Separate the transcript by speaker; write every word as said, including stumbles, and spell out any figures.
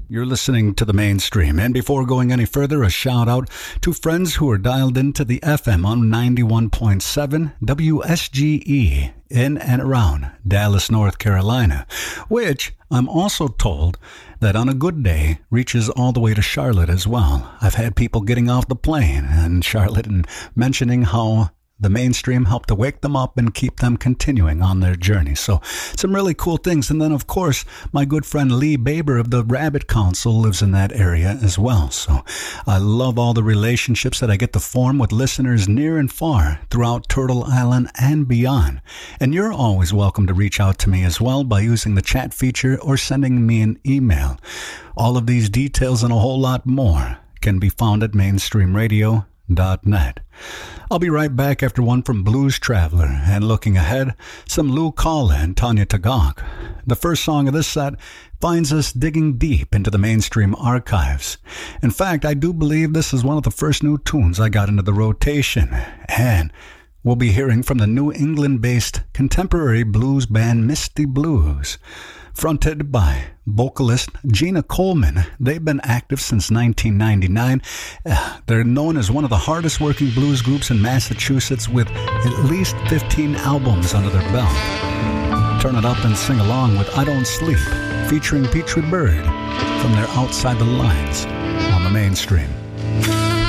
Speaker 1: You're listening to the Mainstream, and before going any further, a shout out to friends who are dialed into the F M on ninety-one point seven W S G E in and around Dallas, North Carolina, which I'm also told that on a good day reaches all the way to Charlotte as well. I've had people getting off the plane in Charlotte and mentioning how the Mainstream helped to wake them up and keep them continuing on their journey. So some really cool things. And then, of course, my good friend Lee Baber of the Rabbit Council lives in that area as well. So I love all the relationships that I get to form with listeners near and far throughout Turtle Island and beyond. And you're always welcome to reach out to me as well by using the chat feature or sending me an email. All of these details and a whole lot more can be found at mainstream radio dot net. I'll be right back after one from Blues Traveler, and looking ahead, some Lou Calla and Tanya Tagaq. The first song of this set finds us digging deep into the Mainstream archives. In fact, I do believe this is one of the first new tunes I got into the rotation, and we'll be hearing from the New England-based contemporary blues band Misty Blues. Fronted by vocalist Gina Coleman. They've been active since nineteen ninety-nine. Uh, they're known as one of the hardest working blues groups in Massachusetts with at least fifteen albums under their belt. Turn it up and sing along with I Don't Sleep, featuring Petrie Bird from their Outside the Lines on the Mainstream.